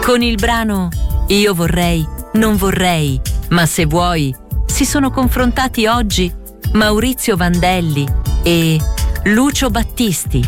Con il brano Io vorrei, non vorrei, ma se vuoi si sono confrontati oggi Maurizio Vandelli e Lucio Battisti.